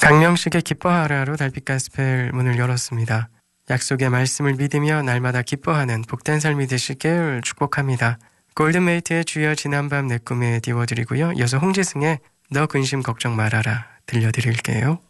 강명식의 기뻐하라로 달빛 가스펠 문을 열었습니다. 약속의 말씀을 믿으며 날마다 기뻐하는 복된 삶이 되시길 축복합니다. 골든메이트의 주여 지난밤 내 꿈에 띄워드리고요. 이어서 홍지승의 너 근심 걱정 말아라 들려드릴게요.